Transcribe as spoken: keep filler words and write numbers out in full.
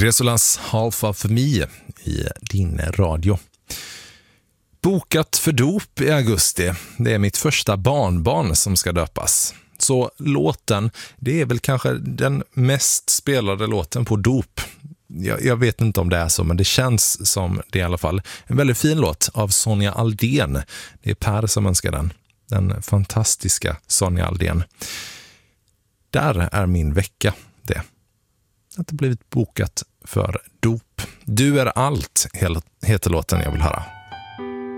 Resolas Half of Me i din radio. Bokat för dop i augusti. Det är mitt första barnbarn som ska döpas. Så låten, det är väl kanske den mest spelade låten på dop. Jag, jag vet inte om det är så, men det känns som det i alla fall. En väldigt fin låt av Sonja Aldén. Det är Per som önskar den. Den fantastiska Sonja Aldén. Där är min vecka det. Att det blivit bokat för dop. Du är allt, heter låten jag vill höra.